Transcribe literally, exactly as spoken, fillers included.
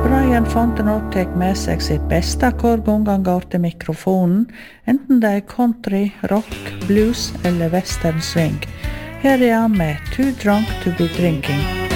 Brian Fontenot tek med seg sitt beste hver gang han går til mikrofonen, enten det er country, rock, blues eller western swing. Her er han med Too Drunk to be Drinking.